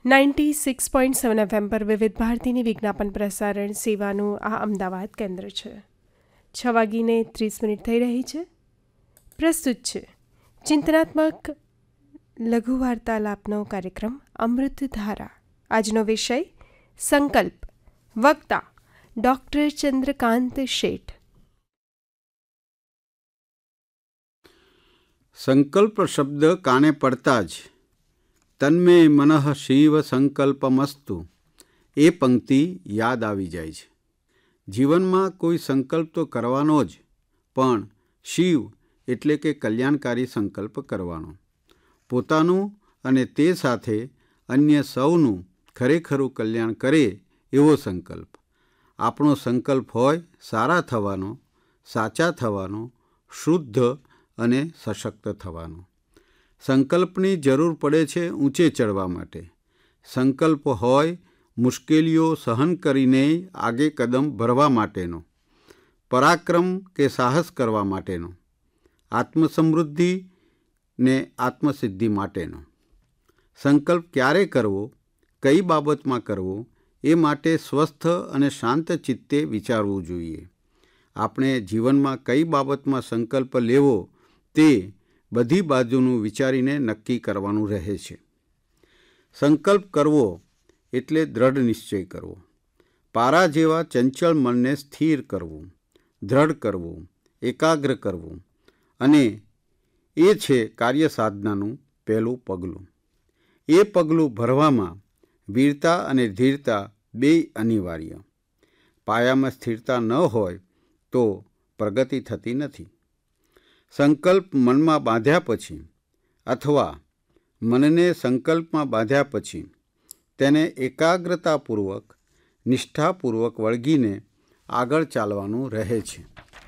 96.7 FM પર વિવિધ ભારતીની વિજ્ઞાપન પ્રસારણ સેવાનું આ અમદાવાદ કેન્દ્ર છે. 6:30 થઈ રહી છે. પ્રસ્તુત છે ચિંતનાત્મક લઘુ વાર્તાલાપનો કાર્યક્રમ અમૃતધારા. આજનો વિષય સંકલ્પ. વક્તા ડૉક્ટર ચંદ્રકાંત શેઠ. સંકલ્પ શબ્દ કાને પડતા જ તન્મે મનઃ શિવ સંકલ્પમસ્તુ એ પંક્તિ યાદ આવી જાય છે. જીવનમાં કોઈ સંકલ્પ તો કરવાનો જ, પણ શિવ એટલે કે કલ્યાણકારી સંકલ્પ કરવાનો. પોતાનું અને તે સાથે અન્ય સૌનું ખરેખરું કલ્યાણ કરે એવો સંકલ્પ. આપણો સંકલ્પ હોય સારા થવાનો, સાચા થવાનો, શુદ્ધ અને સશક્ત થવાનો. સંકલ્પની જરૂર પડે છે ઊંચે ચડવા માટે. સંકલ્પ હોય મુશ્કેલીઓ સહન કરીને આગે કદમ ભરવા માટેનો, પરાક્રમ કે સાહસ કરવા માટેનો, આત્મસમૃદ્ધિ ને આત્મસિદ્ધિ માટેનો. સંકલ્પ ક્યારે કરવો, કઈ બાબતમાં કરવો, એ માટે સ્વસ્થ અને શાંત ચિત્તે વિચારવું જોઈએ. આપણે જીવનમાં કઈ બાબતમાં સંકલ્પ લેવો તે બધી બાજુનું વિચારીને નક્કી કરવાનું રહે છે. સંકલ્પ કરવો એટલે દ્રઢ નિશ્ચય કરવો. પારા જેવા ચંચળ મનને સ્થિર કરવું, દ્રઢ કરવું, એકાગ્ર કરવું, અને એ છે કાર્ય સાધનાનું પહેલું પગલું. એ પગલું ભરવામાં વીરતા અને ધીરતા બેય અનિવાર્ય. પાયામાં સ્થિરતા ન હોય તો પ્રગતિ થતી નથી. સંકલ્પ મનમાં બાંધ્યા પછી અથવા મનને સંકલ્પમાં બાંધ્યા પછી તેને એકાગ્રતાપૂર્વક, નિષ્ઠાપૂર્વક વળગીને આગળ ચાલવાનું રહે છે.